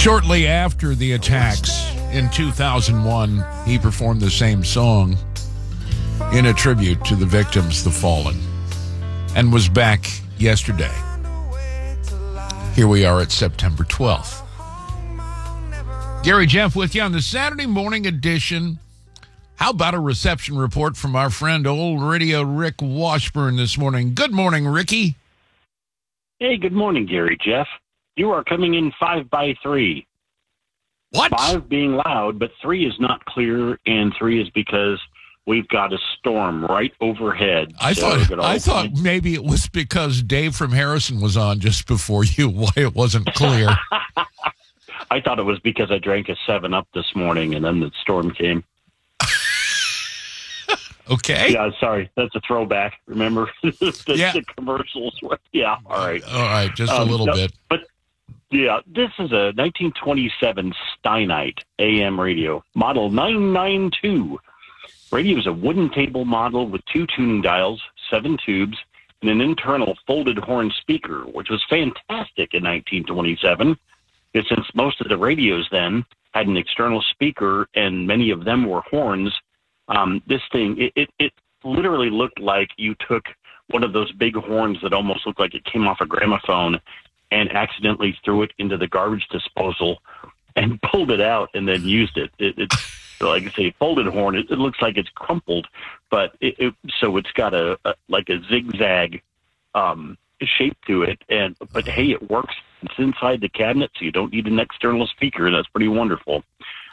Shortly after the attacks in 2001, he performed the same song in a tribute to the victims, the fallen, and was back yesterday. Here we are at September 12th. Gary Jeff with you on the Saturday morning edition. How about a reception report from our friend Old Radio Rick Washburn this morning? Good morning, Ricky. Hey, good morning, Gary Jeff. You are coming in 5 by 3. What? 5 being loud, but 3 is not clear, and 3 is because we've got a storm right overhead. I thought maybe it was because Dave from Harrison was on just before you, why it wasn't clear. I thought it was because I drank a 7-Up this morning, and then the storm came. Okay. Yeah, sorry. That's a throwback. Remember the commercials? Yeah, all right. All right, just a little bit. But, yeah, this is a 1927 Steinite AM radio, model 992. Radio is a wooden table model with 2 tuning dials, 7 tubes, and an internal folded horn speaker, which was fantastic in 1927, because since most of the radios then had an external speaker and many of them were horns, this thing, it literally looked like you took one of those big horns that almost looked like it came off a gramophone and accidentally threw it into the garbage disposal and pulled it out and then used it. It's like I say, folded horn. It looks like it's crumpled, but so it's got a zigzag shape to it. But hey, it works. It's inside the cabinet, so you don't need an external speaker. That's pretty wonderful.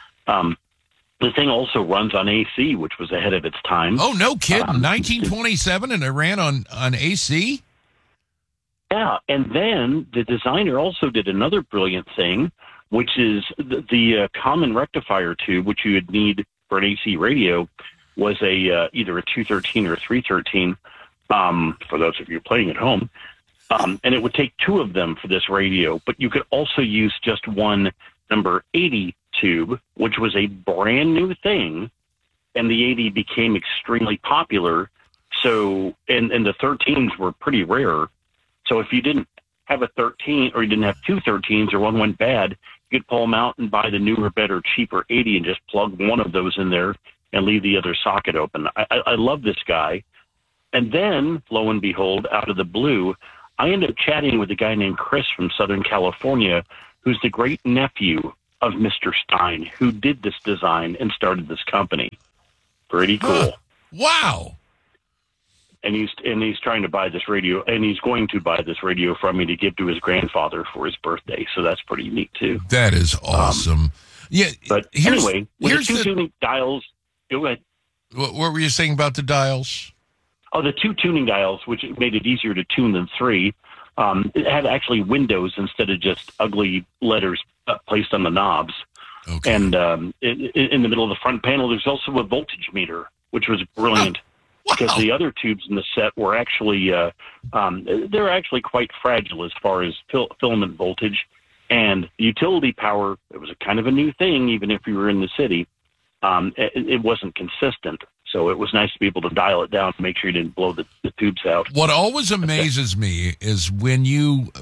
The thing also runs on AC, which was ahead of its time. Oh, no kidding. 1927, and it ran on AC? Yeah, and then the designer also did another brilliant thing, which is the common rectifier tube, which you would need for an AC radio, was either a 213 or a 313, for those of you playing at home. And it would take 2 of them for this radio, but you could also use just one number 80 tube, which was a brand new thing, and the 80 became extremely popular. So, and the 13s were pretty rare. So if you didn't have a 13, or you didn't have 2 13s, or one went bad, you could pull them out and buy the newer, better, cheaper 80 and just plug one of those in there and leave the other socket open. I love this guy. And then, lo and behold, out of the blue, I ended up chatting with a guy named Chris from Southern California, who's the great nephew of Mr. Stein, who did this design and started this company. Pretty cool. Wow. And he's trying to buy this radio, and he's going to buy this radio from me to give to his grandfather for his birthday. So that's pretty neat too. That is awesome. Yeah. But anyway, with the 2 tuning dials, go ahead. What were you saying about the dials? Oh, the 2 tuning dials, which made it easier to tune than 3. It had actually windows instead of just ugly letters placed on the knobs. Okay. And in the middle of the front panel, there's also a voltage meter, which was brilliant. Wow. Because the other tubes in the set were actually they're actually quite fragile as far as filament voltage and utility power. It was a kind of a new thing, even if you were in the city. It wasn't consistent. So it was nice to be able to dial it down to make sure you didn't blow the tubes out. What always amazes me is when you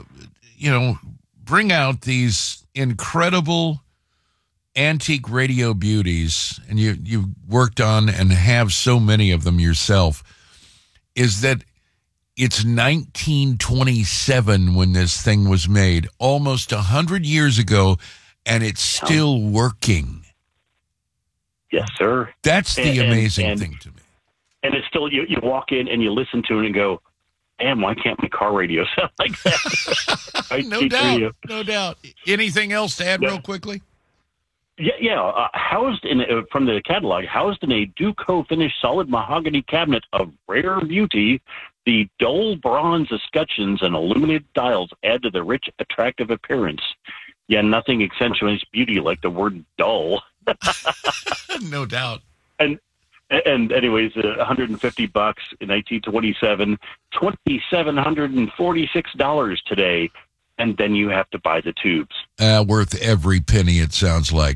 bring out these incredible antique radio beauties, and you've worked on and have so many of them yourself, is that it's 1927 when this thing was made, almost 100 years ago, and it's still working. Yes, sir. That's the amazing thing to me. And it's still, you walk in and you listen to it and go, damn, why can't my car radio sound like that? No doubt. Anything else to add real quickly? Yeah. Housed from the catalog, housed in a Duco finished solid mahogany cabinet of rare beauty, the dull bronze escutcheons and illuminated dials add to the rich, attractive appearance. Yeah, nothing accentuates beauty like the word dull. No doubt. And anyways, $150 in 1927, $2,746 today, and then you have to buy the tubes. Worth every penny, it sounds like.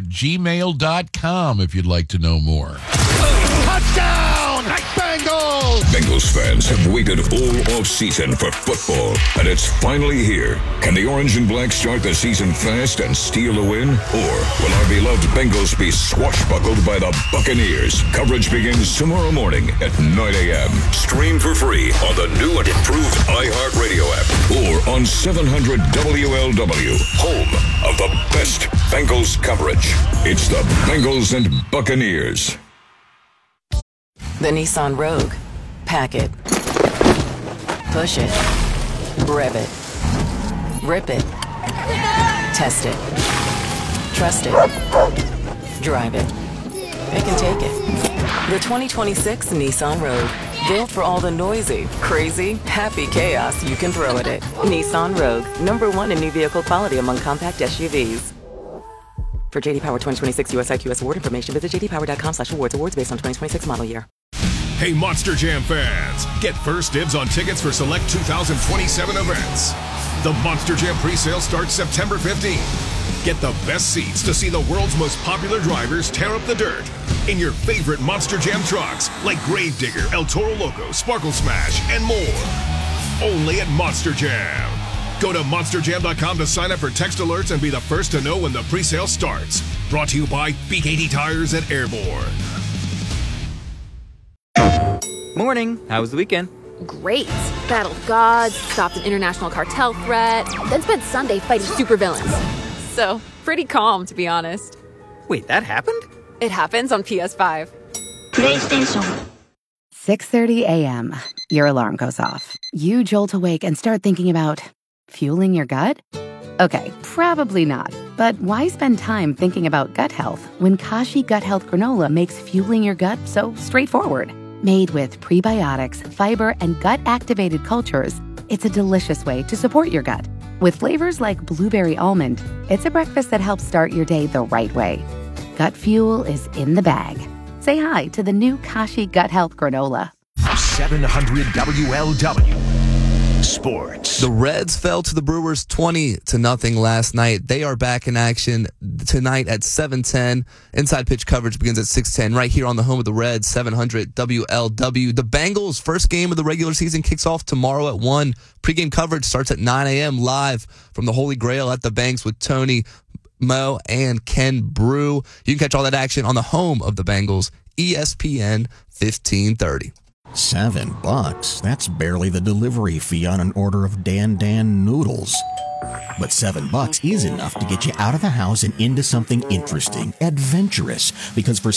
OldRadioRick@gmail.com if you'd like to know more. Touchdown! Bengals! Bengals fans have waited all off-season for football, and it's finally here. Can the Orange and Black start the season fast and steal a win? Or will our beloved Bengals be swashbuckled by the Buccaneers? Coverage begins tomorrow morning at 9 a.m. Stream for free on the new and improved iHeartRadio app or on 700 WLW, home of the best Bengals coverage. It's the Bengals and Buccaneers. The Nissan Rogue. Pack it. Push it. Rev it. Rip it. Test it. Trust it. Drive it. It can take it. The 2026 Nissan Rogue. Built for all the noisy, crazy, happy chaos you can throw at it. Nissan Rogue. #1 in new vehicle quality among compact SUVs. For JD Power 2026 US IQS award information, visit jdpower.com/awards. Awards based on 2026 model year. Hey, Monster Jam fans, get first dibs on tickets for select 2027 events. The Monster Jam presale starts September 15th. Get the best seats to see the world's most popular drivers tear up the dirt in your favorite Monster Jam trucks like Gravedigger, El Toro Loco, Sparkle Smash, and more. Only at Monster Jam. Go to monsterjam.com to sign up for text alerts and be the first to know when the presale starts. Brought to you by BKT Tires at Airborne. Morning. How was the weekend? Great. Battled gods, stopped an international cartel threat, then spent Sunday fighting supervillains. So, pretty calm, to be honest. Wait, that happened? It happens on PS5. PlayStation. 6:30 a.m. Your alarm goes off. You jolt awake and start thinking about fueling your gut? Okay, probably not. But why spend time thinking about gut health when Kashi Gut Health Granola makes fueling your gut so straightforward? Made with prebiotics, fiber, and gut-activated cultures, it's a delicious way to support your gut. With flavors like blueberry almond, it's a breakfast that helps start your day the right way. Gut fuel is in the bag. Say hi to the new Kashi Gut Health Granola. 700 WLW. Sports. The Reds fell to the Brewers 20-0 last night. They are back in action tonight at 7:10. Inside pitch coverage begins at 6:10 right here on the home of the Reds, 700 WLW. The Bengals' first game of the regular season kicks off tomorrow at 1. Pre-game coverage starts at 9 a.m. live from the Holy Grail at the Banks with Tony, Mo, and Ken Brew. You can catch all that action on the home of the Bengals, ESPN 1530. $7. That's barely the delivery fee on an order of Dan noodles. But $7 is enough to get you out of the house and into something interesting, adventurous. Because for